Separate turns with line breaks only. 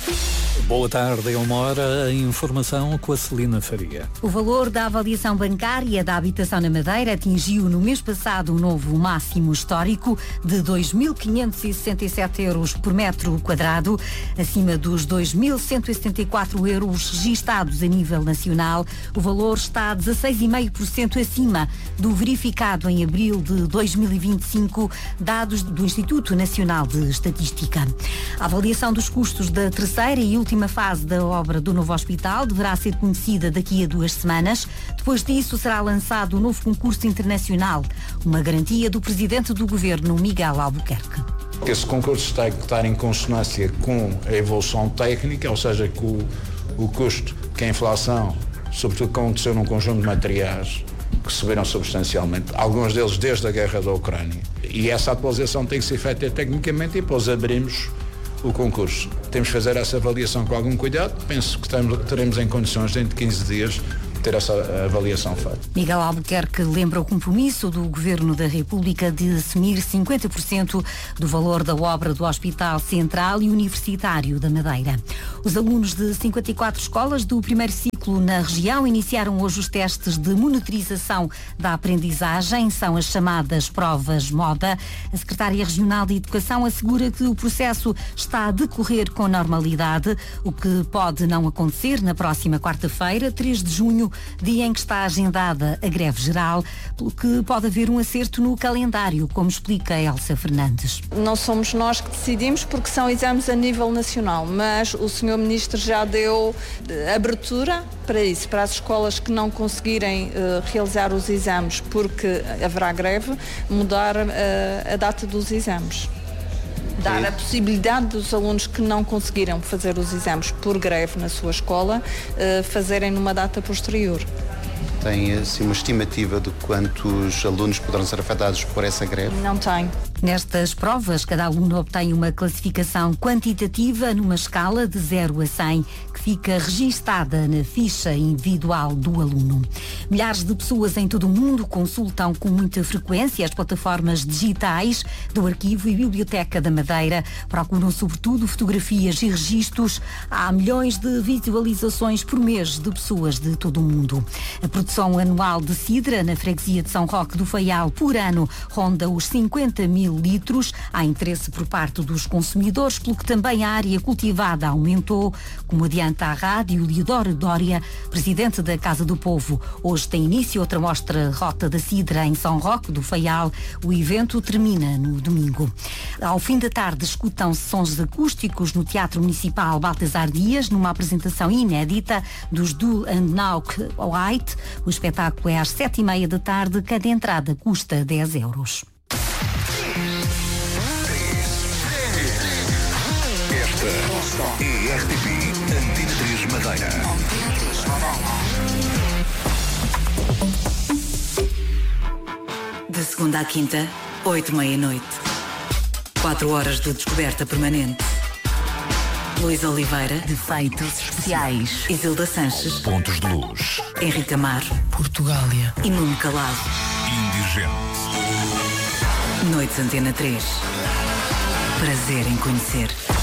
Boa tarde, é uma hora, a informação com a Celina Faria.
O valor da avaliação bancária da habitação na Madeira atingiu no mês passado um novo máximo histórico de 2.567 euros por metro quadrado, acima dos 2.174 euros registados a nível nacional. O valor está 16,5% acima do verificado em abril de 2025, dados do Instituto Nacional de Estatística. A avaliação dos custos da terceira e última fase da obra do novo hospital deverá ser conhecida daqui a 2 semanas. Depois disso será lançado um novo concurso internacional, uma garantia do Presidente do Governo, Miguel Albuquerque.
Esse concurso tem que estar em consonância com a evolução técnica, ou seja, com o custo que a inflação, sobretudo que aconteceu num conjunto de materiais que subiram substancialmente, alguns deles desde a guerra da Ucrânia. E essa atualização tem que ser feita tecnicamente e depois abrimos o concurso. Temos que fazer essa avaliação com algum cuidado. Penso que teremos em condições, dentro de 15 dias, ter essa avaliação feita.
Miguel Albuquerque lembra o compromisso do Governo da República de assumir 50% do valor da obra do Hospital Central e Universitário da Madeira. Os alunos de 54 escolas do primeiro ciclo na região iniciaram hoje os testes de monitorização da aprendizagem, são as chamadas provas MODA. A Secretária Regional de Educação assegura que o processo está a decorrer com normalidade, o que pode não acontecer na próxima quarta-feira, 3 de junho, dia em que está agendada a greve geral, pelo que pode haver um acerto no calendário, como explica Elsa Fernandes.
Não somos nós que decidimos porque são exames a nível nacional, mas o Sr. Ministro já deu abertura para isso, para as escolas que não conseguirem realizar os exames porque haverá greve, mudar a data dos exames. Dar a possibilidade dos alunos que não conseguiram fazer os exames por greve na sua escola fazerem numa data posterior.
Tem assim, uma estimativa de quantos alunos poderão ser afetados por essa greve?
Não tenho.
Nestas provas, cada aluno obtém uma classificação quantitativa numa escala de 0 a 100, que fica registada na ficha individual do aluno. Milhares de pessoas em todo o mundo consultam com muita frequência as plataformas digitais do Arquivo e Biblioteca da Madeira. Procuram sobretudo fotografias e registros. Há milhões de visualizações por mês de pessoas de todo o mundo. A produção anual de cidra na freguesia de São Roque do Faial por ano ronda os 50.000 litros. Há interesse por parte dos consumidores, pelo que também a área cultivada aumentou, como adianta a rádio Leodoro Dória, presidente da Casa do Povo. Hoje tem início outra mostra Rota da Cidra em São Roque do Faial. O evento termina no domingo. Ao fim da tarde escutam-se sons acústicos no Teatro Municipal Baltasar Dias, numa apresentação inédita dos Dull and Nauk White. O espetáculo é às 7h30 da tarde, cada entrada custa 10 euros.
Esta é a RTP Antena 3 Madeira.
De segunda à quinta, 8h30. 4 horas de descoberta permanente. Luís Oliveira, Defeitos Especiais. Isilda Sanches,
Pontos de Luz.
Henrique Amaro,
Portugália.
e Nuno Calado.
Indigente.
Noites Antena 3. Prazer em conhecer.